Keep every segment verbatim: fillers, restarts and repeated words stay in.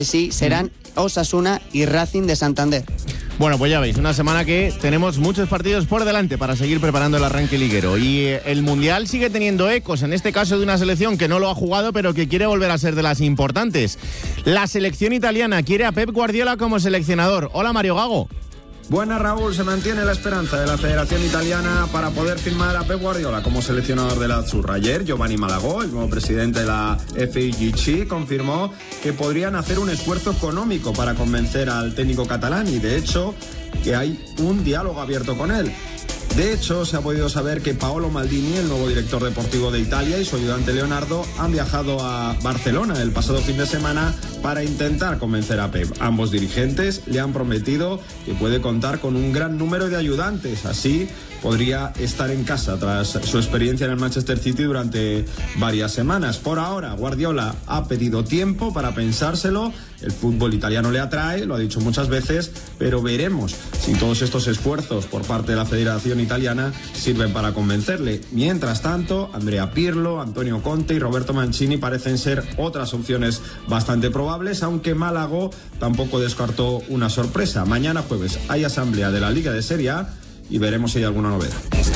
Sí, serán Osasuna y Racing de Santander. Bueno, pues ya veis, una semana que tenemos muchos partidos por delante para seguir preparando el arranque liguero. Y eh, el Mundial sigue teniendo ecos, en este caso de una selección que no lo ha jugado, pero que quiere volver a ser de las importantes. La selección italiana quiere a Pep Guardiola como seleccionador. Hola, Mario Gago. Buenas, Raúl. Se mantiene la esperanza de la Federación Italiana para poder firmar a Pep Guardiola como seleccionador de la Azzurra. Ayer, Giovanni Malagò, el nuevo presidente de la F I G C, confirmó que podrían hacer un esfuerzo económico para convencer al técnico catalán y, de hecho, que hay un diálogo abierto con él. De hecho, se ha podido saber que Paolo Maldini, el nuevo director deportivo de Italia, y su ayudante Leonardo han viajado a Barcelona el pasado fin de semana para intentar convencer a Pep. Ambos dirigentes le han prometido que puede contar con un gran número de ayudantes, así podría estar en casa tras su experiencia en el Manchester City durante varias semanas. Por ahora, Guardiola ha pedido tiempo para pensárselo. El fútbol italiano le atrae, lo ha dicho muchas veces, pero veremos si todos estos esfuerzos por parte de la Federación Italiana sirven para convencerle. Mientras tanto, Andrea Pirlo, Antonio Conte y Roberto Mancini parecen ser otras opciones bastante probables, aunque Malagò tampoco descartó una sorpresa. Mañana jueves hay asamblea de la Liga de Serie A y veremos si hay alguna novedad.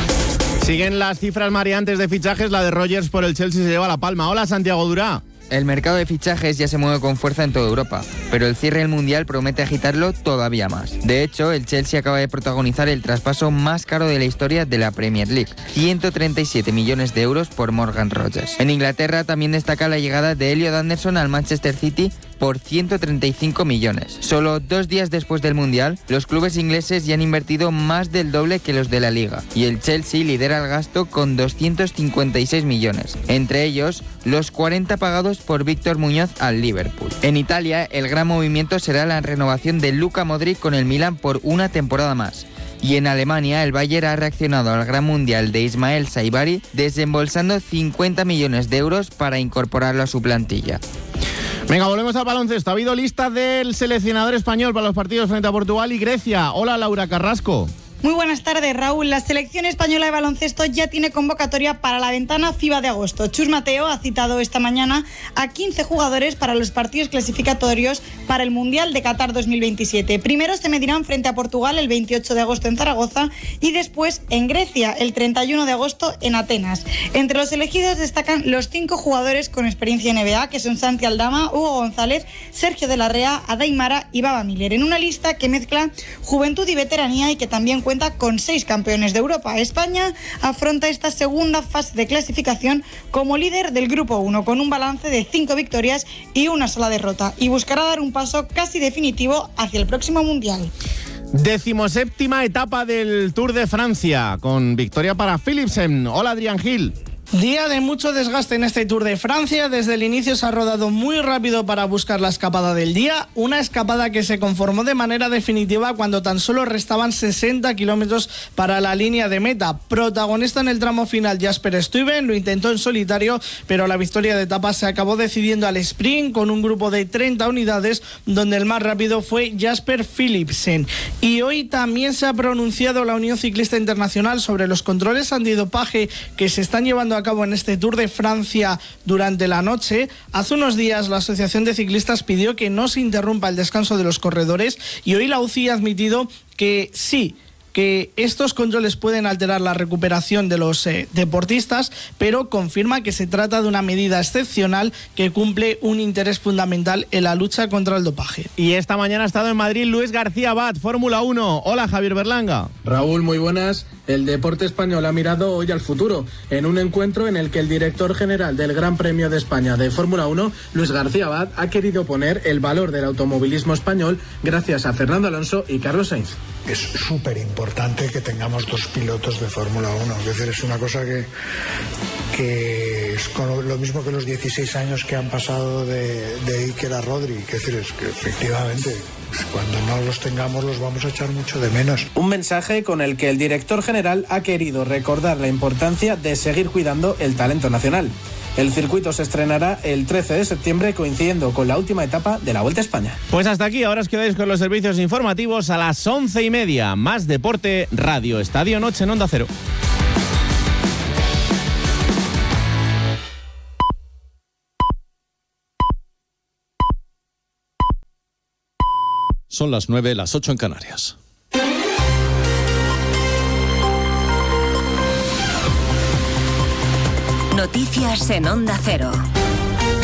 Siguen las cifras mareantes de fichajes. La de Rodgers por el Chelsea se lleva la palma. Hola, Santiago Durá. El mercado de fichajes ya se mueve con fuerza en toda Europa, pero el cierre del Mundial promete agitarlo todavía más. De hecho, el Chelsea acaba de protagonizar el traspaso más caro de la historia de la Premier League, ciento treinta y siete millones de euros por Morgan Rogers. En Inglaterra también destaca la llegada de Elliot Anderson al Manchester City por ciento treinta y cinco millones. Solo dos días después del Mundial, los clubes ingleses ya han invertido más del doble que los de la Liga, y el Chelsea lidera el gasto con doscientos cincuenta y seis millones, entre ellos los cuarenta pagados por Víctor Muñoz al Liverpool. En Italia, el gran movimiento será la renovación de Luka Modric con el Milan por una temporada más. Y en Alemania, el Bayern ha reaccionado al gran mundial de Ismael Saibari, desembolsando cincuenta millones de euros para incorporarlo a su plantilla. Venga, volvemos al baloncesto. Ha habido lista del seleccionador español para los partidos frente a Portugal y Grecia. Hola, Laura Carrasco. Muy buenas tardes, Raúl. La selección española de baloncesto ya tiene convocatoria para la ventana FIBA de agosto. Chus Mateo ha citado esta mañana a quince jugadores para los partidos clasificatorios para el Mundial de Qatar dos mil veintisiete. Primero se medirán frente a Portugal el veintiocho de agosto en Zaragoza y después en Grecia el treinta y uno de agosto en Atenas. Entre los elegidos destacan los cinco jugadores con experiencia en N B A, que son Santi Aldama, Hugo González, Sergio de la Rea, Adaimara y Baba Miller, en una lista que mezcla juventud y veteranía y que también cuenta con seis campeones de Europa. España afronta esta segunda fase de clasificación como líder del Grupo uno, con un balance de cinco victorias y una sola derrota, y buscará dar un paso casi definitivo hacia el próximo Mundial. Decimoséptima etapa del Tour de Francia, con victoria para Philipsen. Hola, Adrián Gil. Día de mucho desgaste en este Tour de Francia. Desde el inicio se ha rodado muy rápido para buscar la escapada del día. Una escapada que se conformó de manera definitiva cuando tan solo restaban sesenta kilómetros para la línea de meta. Protagonista en el tramo final, Jasper Stuyven, lo intentó en solitario, pero la victoria de etapa se acabó decidiendo al sprint con un grupo de treinta unidades, donde el más rápido fue Jasper Philipsen. Y hoy también se ha pronunciado la Unión Ciclista Internacional sobre los controles antidopaje que se están llevando a cabo en este Tour de Francia durante la noche. Hace unos días la Asociación de Ciclistas pidió que no se interrumpa el descanso de los corredores, y hoy la U C I ha admitido que sí, que estos controles pueden alterar la recuperación de los eh, deportistas, pero confirma que se trata de una medida excepcional que cumple un interés fundamental en la lucha contra el dopaje. Y esta mañana ha estado en Madrid Luis García Abad, Fórmula uno. Hola, Javier Berlanga. Raúl, muy buenas. El deporte español ha mirado hoy al futuro, en un encuentro en el que el director general del Gran Premio de España de Fórmula uno, Luis García Abad, ha querido poner el valor del automovilismo español gracias a Fernando Alonso y Carlos Sainz. Es súper importante que tengamos dos pilotos de Fórmula uno. Es decir, es una cosa que, que es con lo mismo que los dieciséis años que han pasado de, de Iker a Rodri. Es decir, es que efectivamente, cuando no los tengamos los vamos a echar mucho de menos. Un mensaje con el que el director general ha querido recordar la importancia de seguir cuidando el talento nacional. El circuito se estrenará el trece de septiembre, coincidiendo con la última etapa de la Vuelta a España. Pues hasta aquí, ahora os quedáis con los servicios informativos a las once y media. Más deporte, Radio Estadio Noche en Onda Cero. Son las nueve, las ocho en Canarias. Noticias en Onda Cero.